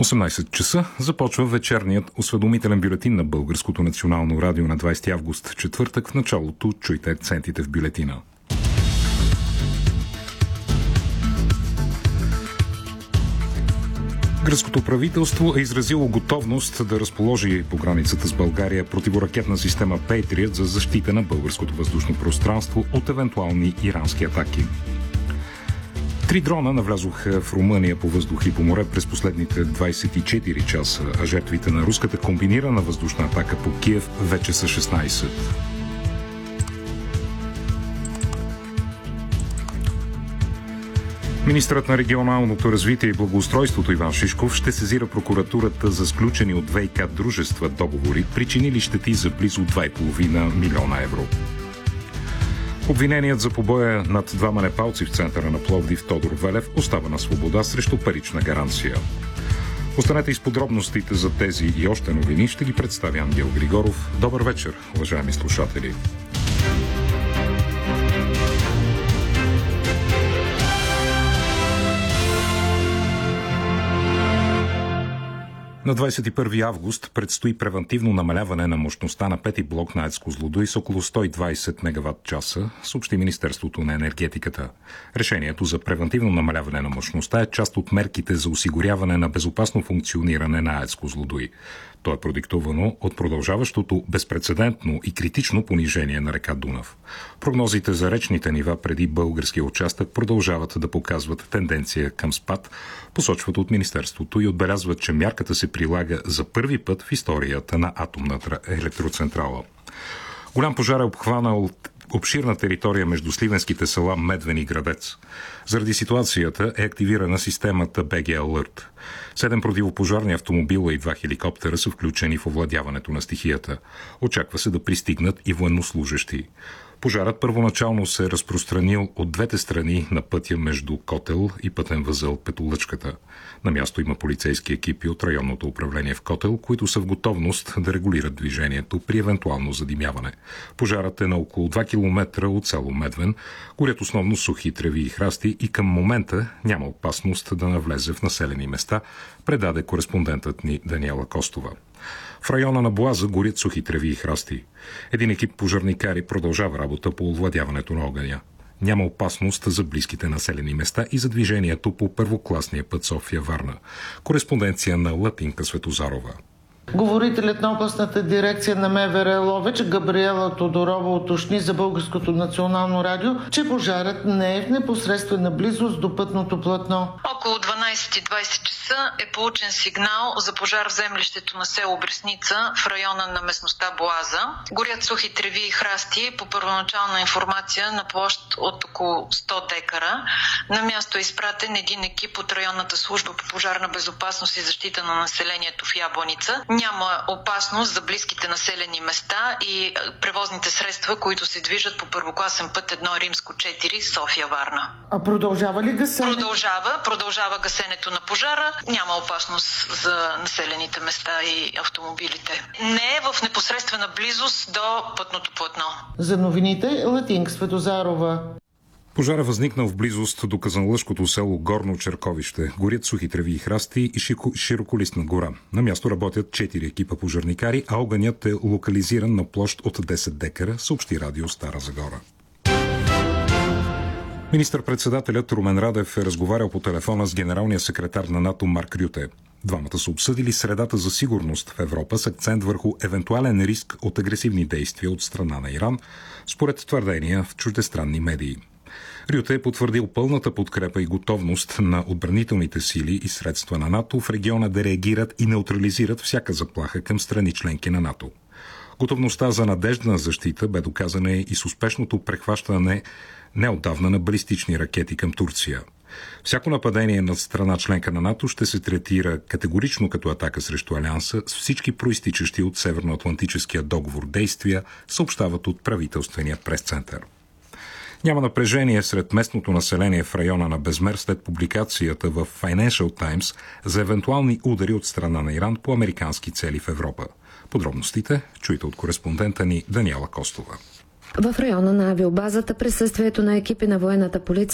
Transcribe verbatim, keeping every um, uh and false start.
осемнайсет часа започва вечерният осведомителен бюлетин на Българското национално радио на двайсети август, четвъртък. В началото чуйте акцентите в бюлетина. Гръцкото правителство е изразило готовност да разположи по границата с България противоракетна система Patriot за защита на българското въздушно пространство от евентуални ирански атаки. Три дрона навлязоха в Румъния по въздух и по море през последните двайсет и четири часа, а жертвите на руската комбинирана въздушна атака по Киев вече са шестнайсет. Министърът на регионалното развитие и благоустройството Иван Шишков ще сезира прокуратурата за сключени от ВиК дружества договори, причинили щети за близо два и половина милиона евро. Обвиненият за побоя над двама непалци в центъра на Пловдив Тодор Велев остава на свобода срещу парична гаранция. Останете и с подробностите за тези и още новини. Ще ги представя Ангел Григоров. Добър вечер, уважаеми слушатели! На двайсет и първи август предстои превантивно намаляване на мощността на пети блок на АЕЦ Козлодуй с около сто и двайсет мегават часа, съобщи Министерството на енергетиката. Решението за превантивно намаляване на мощността е част от мерките за осигуряване на безопасно функциониране на АЕЦ Козлодуй. То е продиктувано от продължаващото безпрецедентно и критично понижение на река Дунав. Прогнозите за речните нива преди българския участък продължават да показват тенденция към спад, посочват от Министерството и отбелязват, че мярката се прилага за първи път в историята на атомната електроцентрала. Голям пожар е обхванал обширна територия между сливенските села Медвен и Градец. Заради ситуацията е активирана системата би джи Alert. Седем противопожарни автомобила и два хеликоптера са включени в овладяването на стихията. Очаква се да пристигнат и военнослужещи. Пожарът първоначално се е разпространил от двете страни на пътя между Котел и пътен възел Петолъчката. На място има полицейски екипи от районното управление в Котел, които са в готовност да регулират движението при евентуално задимяване. Пожарът е на около два километра от село Медвен, горят основно сухи треви и храсти и към момента няма опасност да навлезе в населени места, предаде кореспондентът ни Даниела Костова. В района на Боаза горят сухи треви и храсти. Един екип пожарникари продължава работа по овладяването на огъня. Няма опасност за близките населени места и за движението по първокласния път София-Варна. Кореспонденция на Латинка Светозарова. Говорителят на областната дирекция на МВР Ловеч Габриела Тодорова уточни за Българското национално радио, че пожарът не е в непосредствена близост до пътното платно. Около дванайсет и двайсет часа е получен сигнал за пожар в землището на село Бресница в района на местността Боаза. Горят сухи треви и храсти по първоначална информация на площ от около сто декара. На място е изпратен един екип от районната служба по пожарна безопасност и защита на населението в Ябланица. Няма опасност за близките населени места и превозните средства, които се движат по първокласен път едно Римско четири София-Варна. А продължава ли гасенето? Продължава, продължава гасенето на пожара. Няма опасност за населените места и автомобилите. Не е в непосредствена близост до пътното платно. За новините Латинка Светозарова. Пожара възникнал в близост до казанлъшкото село Горно Черковище. Горят сухи треви и храсти и широколистна гора. На място работят четири екипа пожарникари, а огънят е локализиран на площ от десет декара, съобщи радио Стара Загора. Министър-председателят Румен Радев е разговарял по телефона с генералния секретар на НАТО Марк Рюте. Двамата са обсъдили средата за сигурност в Европа с акцент върху евентуален риск от агресивни действия от страна на Иран, според твърдения в чуждестранни медии. Рюте е потвърдил пълната подкрепа и готовност на отбранителните сили и средства на НАТО в региона да реагират и неутрализират всяка заплаха към страни членки на НАТО. Готовността за надеждна защита бе доказана и с успешното прехващане неотдавна на балистични ракети към Турция. Всяко нападение над страна членка на НАТО ще се третира категорично като атака срещу Алианса с всички проистичащи от Северноатлантическия договор действия, съобщават от правителствения пресцентър. Няма напрежение сред местното население в района на Безмер след публикацията в Financial Times за евентуални удари от страна на Иран по американски цели в Европа. Подробностите чуйте от кореспондента ни Даниела Костова. В района на авиобазата присъствието на екипи на военната полиция